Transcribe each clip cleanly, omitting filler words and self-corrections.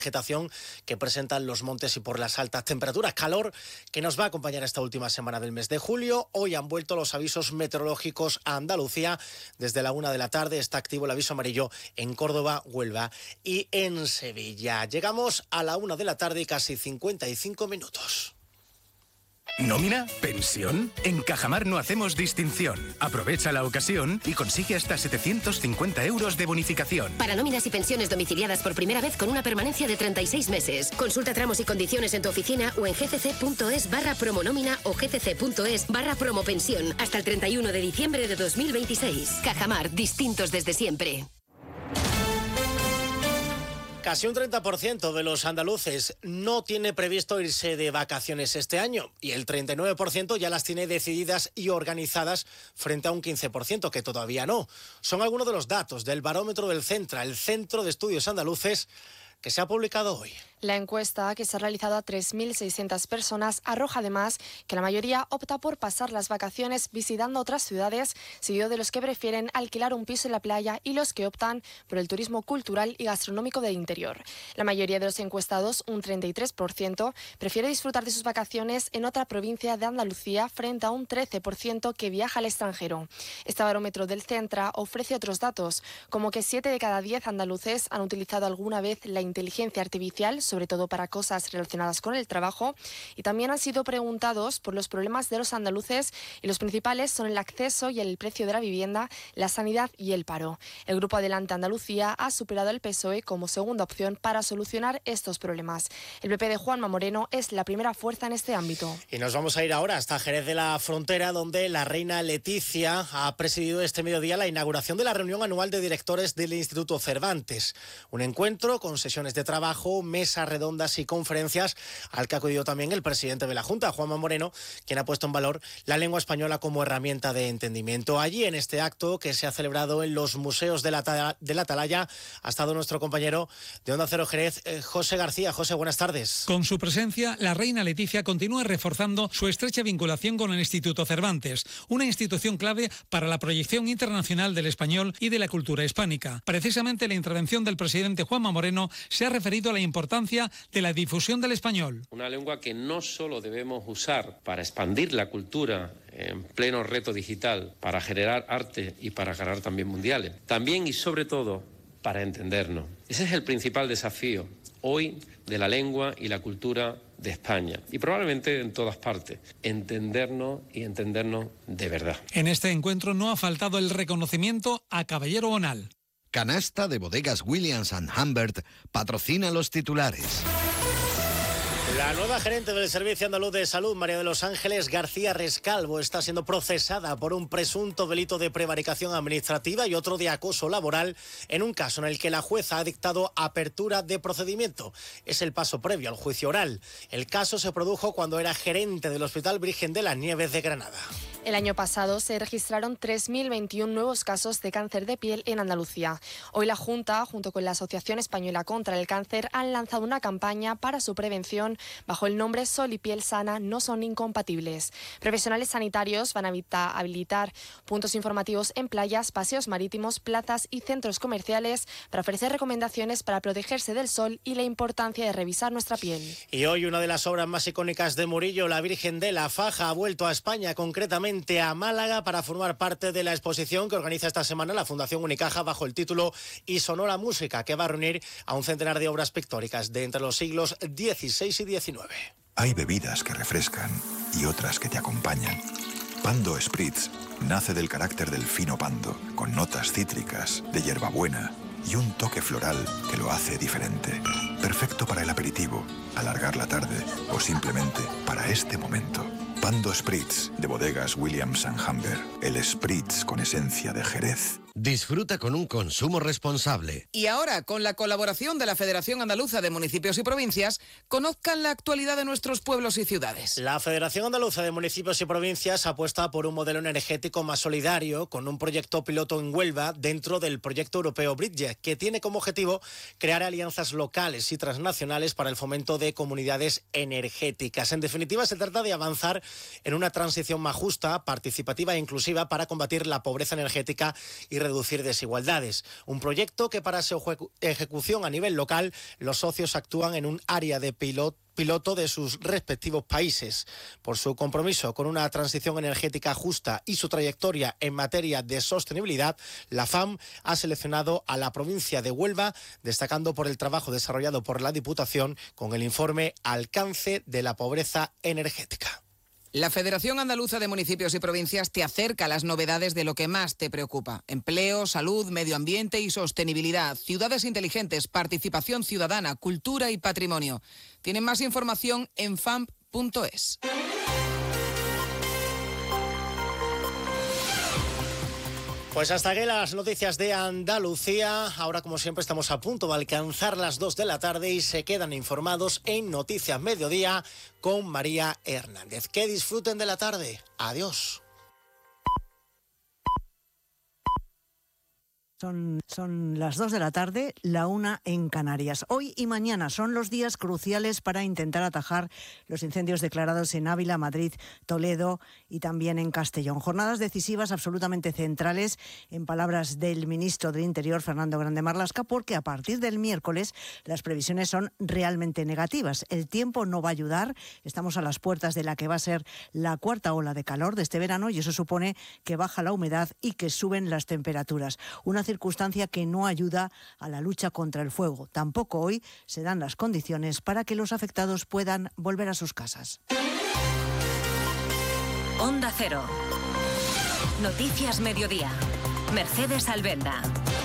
vegetación que presentan los montes y por las altas temperaturas. Calor que nos va a acompañar esta última semana del mes de julio. Hoy han vuelto los avisos meteorológicos a Andalucía. Desde la 1 de la tarde está activo el aviso amarillo en Córdoba, Huelva y en Sevilla. Llegamos a la 1 de la tarde y casi 55 minutos. ¿Nómina? ¿Pensión? En Cajamar no hacemos distinción. Aprovecha la ocasión y consigue hasta 750 euros de bonificación. Para nóminas y pensiones domiciliadas por primera vez con una permanencia de 36 meses. Consulta tramos y condiciones en tu oficina o en gcc.es/promonómina o gcc.es/promopensión. Hasta el 31 de diciembre de 2026. Cajamar, distintos desde siempre. Casi un 30% de los andaluces no tiene previsto irse de vacaciones este año y el 39% ya las tiene decididas y organizadas frente a un 15% que todavía no. Son algunos de los datos del barómetro del Centra, el Centro de Estudios Andaluces, que se ha publicado hoy. La encuesta, que se ha realizado a 3.600 personas, arroja además que la mayoría opta por pasar las vacaciones visitando otras ciudades, seguido de los que prefieren alquilar un piso en la playa y los que optan por el turismo cultural y gastronómico del interior. La mayoría de los encuestados, un 33%, prefiere disfrutar de sus vacaciones en otra provincia de Andalucía frente a un 13% que viaja al extranjero. Este barómetro del Centra ofrece otros datos, como que 7 de cada 10 andaluces han utilizado alguna vez la inteligencia artificial, sobre todo para cosas relacionadas con el trabajo, y también han sido preguntados por los problemas de los andaluces, y los principales son el acceso y el precio de la vivienda, la sanidad y el paro. El Grupo Adelante Andalucía ha superado al PSOE como segunda opción para solucionar estos problemas. El PP de Juanma Moreno es la primera fuerza en este ámbito. Y nos vamos a ir ahora hasta Jerez de la Frontera, donde la reina Leticia ha presidido este mediodía la inauguración de la reunión anual de directores del Instituto Cervantes. Un encuentro con sesiones de trabajo, mesas redondas y conferencias al que ha acudido también el presidente de la Junta, Juanma Moreno, quien ha puesto en valor la lengua española como herramienta de entendimiento. Allí, en este acto que se ha celebrado en los museos de la Atalaya, ha estado nuestro compañero de Onda Cero Jerez, José García. José, buenas tardes. Con su presencia, la reina Leticia continúa reforzando su estrecha vinculación con el Instituto Cervantes, una institución clave para la proyección internacional del español y de la cultura hispánica. Precisamente la intervención del presidente Juanma Moreno se ha referido a la importancia de la difusión del español. Una lengua que no solo debemos usar para expandir la cultura en pleno reto digital, para generar arte y para ganar también mundiales, también y sobre todo para entendernos. Ese es el principal desafío hoy de la lengua y la cultura de España y probablemente en todas partes, entendernos y entendernos de verdad. En este encuentro no ha faltado el reconocimiento a Caballero Bonal. Canasta de Bodegas Williams & Humbert patrocina los titulares. La nueva gerente del Servicio Andaluz de Salud, María de los Ángeles García Rescalvo, está siendo procesada por un presunto delito de prevaricación administrativa y otro de acoso laboral en un caso en el que la jueza ha dictado apertura de procedimiento. Es el paso previo al juicio oral. El caso se produjo cuando era gerente del Hospital Virgen de las Nieves de Granada. El año pasado se registraron 3.021 nuevos casos de cáncer de piel en Andalucía. Hoy la Junta, junto con la Asociación Española contra el Cáncer, han lanzado una campaña para su prevención bajo el nombre Sol y Piel Sana no son incompatibles. Profesionales sanitarios van a habilitar puntos informativos en playas, paseos marítimos, plazas y centros comerciales para ofrecer recomendaciones para protegerse del sol y la importancia de revisar nuestra piel. Y hoy una de las obras más icónicas de Murillo, la Virgen de la Faja, ha vuelto a España, concretamente a Málaga, para formar parte de la exposición que organiza esta semana la Fundación Unicaja bajo el título Y Sonora Música, que va a reunir a un centenar de obras pictóricas de entre los siglos XVI y XIX. Hay bebidas que refrescan y otras que te acompañan. Pando Spritz nace del carácter del fino pando, con notas cítricas, de hierbabuena y un toque floral que lo hace diferente. Perfecto para el aperitivo, alargar la tarde o simplemente para este momento. Pando Spritz, de Bodegas Williams & Humbert. El Spritz con esencia de Jerez. Disfruta con un consumo responsable. Y ahora, con la colaboración de la Federación Andaluza de Municipios y Provincias, conozcan la actualidad de nuestros pueblos y ciudades. La Federación Andaluza de Municipios y Provincias apuesta por un modelo energético más solidario, con un proyecto piloto en Huelva dentro del proyecto europeo Bridge, que tiene como objetivo crear alianzas locales y transnacionales para el fomento de comunidades energéticas. En definitiva, se trata de avanzar en una transición más justa, participativa e inclusiva para combatir la pobreza energética y reducir desigualdades. Un proyecto que para su ejecución a nivel local los socios actúan en un área de piloto de sus respectivos países. Por su compromiso con una transición energética justa y su trayectoria en materia de sostenibilidad, la FAM ha seleccionado a la provincia de Huelva, destacando por el trabajo desarrollado por la Diputación con el informe Alcance de la pobreza energética. La Federación Andaluza de Municipios y Provincias te acerca a las novedades de lo que más te preocupa. Empleo, salud, medio ambiente y sostenibilidad, ciudades inteligentes, participación ciudadana, cultura y patrimonio. Tienen más información en famp.es. Pues hasta aquí las noticias de Andalucía. Ahora, como siempre, estamos a punto de alcanzar las 2 de la tarde y se quedan informados en Noticias Mediodía con María Hernández. Que disfruten de la tarde. Adiós. Son las 2 de la tarde, la 1 en Canarias. Hoy y mañana son los días cruciales para intentar atajar los incendios declarados en Ávila, Madrid, Toledo y también en Castellón. Jornadas decisivas absolutamente centrales, en palabras del ministro del Interior, Fernando Grande Marlaska, porque a partir del miércoles las previsiones son realmente negativas. El tiempo no va a ayudar. Estamos a las puertas de la que va a ser la cuarta ola de calor de este verano y eso supone que baja la humedad y que suben las temperaturas. Una circunstancia que no ayuda a la lucha contra el fuego. Tampoco hoy se dan las condiciones para que los afectados puedan volver a sus casas. Onda Cero. Noticias Mediodía. Mercedes Albenda.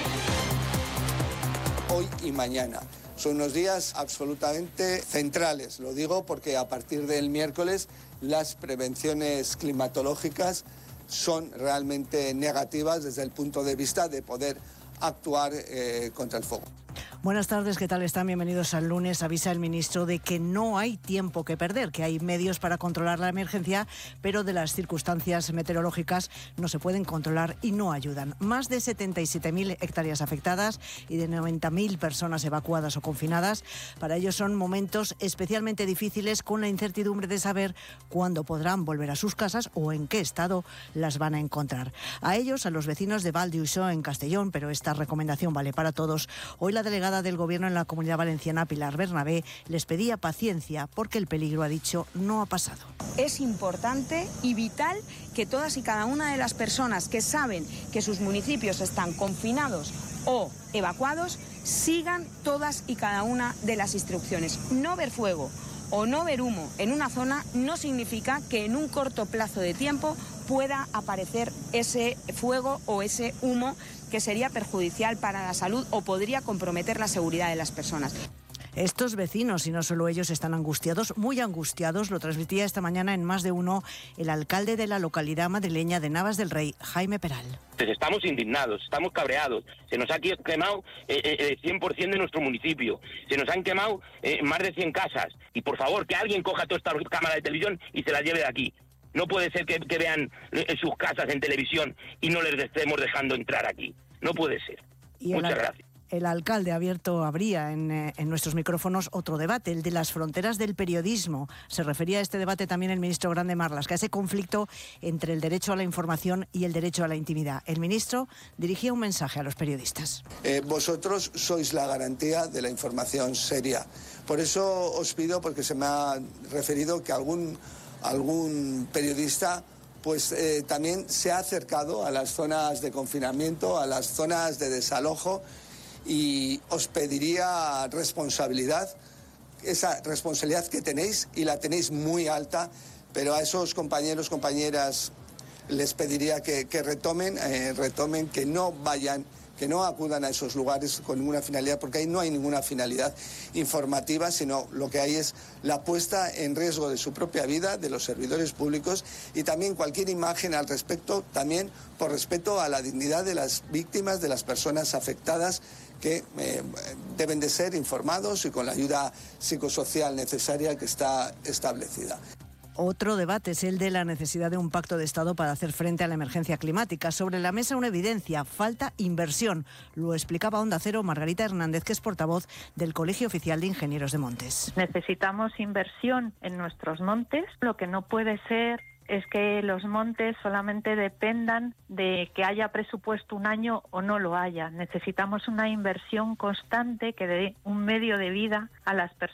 Hoy y mañana son unos días absolutamente centrales. Lo digo porque a partir del miércoles las prevenciones climatológicas son realmente negativas desde el punto de vista de poder actuar contra el fuego. Buenas tardes, ¿qué tal están? Bienvenidos al lunes. Avisa el ministro de que no hay tiempo que perder, que hay medios para controlar la emergencia, pero de las circunstancias meteorológicas no se pueden controlar y no ayudan. Más de 77.000 hectáreas afectadas y de 90.000 personas evacuadas o confinadas. Para ellos son momentos especialmente difíciles, con la incertidumbre de saber cuándo podrán volver a sus casas o en qué estado las van a encontrar. A ellos, a los vecinos de Val d'Uixó en Castellón, pero esta recomendación vale para todos. Hoy la delegada del Gobierno en la Comunidad Valenciana, Pilar Bernabé, les pedía paciencia porque el peligro, ha dicho, no ha pasado. Es importante y vital que todas y cada una de las personas que saben que sus municipios están confinados o evacuados sigan todas y cada una de las instrucciones. No ver fuego o no ver humo en una zona no significa que en un corto plazo de tiempo pueda aparecer ese fuego o ese humo que sería perjudicial para la salud o podría comprometer la seguridad de las personas. Estos vecinos, y no solo ellos, están angustiados, muy angustiados. Lo transmitía esta mañana en Más de Uno el alcalde de la localidad madrileña de Navas del Rey, Jaime Peral. Pues estamos indignados, estamos cabreados. Se nos ha quemado el 100% de nuestro municipio. Se nos han quemado más de 100 casas. Y por favor, que alguien coja todas estas cámaras de televisión y se las lleve de aquí. No puede ser que vean sus casas en televisión y no les estemos dejando entrar aquí. No puede ser. Muchas gracias. El alcalde abría en nuestros micrófonos otro debate, el de las fronteras del periodismo. Se refería a este debate también el ministro Grande Marlaska, a ese conflicto entre el derecho a la información y el derecho a la intimidad. El ministro dirigía un mensaje a los periodistas. Vosotros sois la garantía de la información seria. Por eso os pido, porque se me ha referido que algún periodista pues también se ha acercado a las zonas de confinamiento, a las zonas de desalojo, y os pediría responsabilidad, esa responsabilidad que tenéis, y la tenéis muy alta, pero a esos compañeros, compañeras, les pediría que retomen, que no vayan, que no acudan a esos lugares con ninguna finalidad, porque ahí no hay ninguna finalidad informativa, sino lo que hay es la puesta en riesgo de su propia vida, de los servidores públicos, y también cualquier imagen al respecto, también por respeto a la dignidad de las víctimas, de las personas afectadas, que deben de ser informados y con la ayuda psicosocial necesaria que está establecida. Otro debate es el de la necesidad de un pacto de Estado para hacer frente a la emergencia climática. Sobre la mesa una evidencia: falta inversión. Lo explicaba Onda Cero Margarita Hernández, que es portavoz del Colegio Oficial de Ingenieros de Montes. Necesitamos inversión en nuestros montes. Lo que no puede ser es que los montes solamente dependan de que haya presupuesto un año o no lo haya. Necesitamos una inversión constante que dé un medio de vida a las personas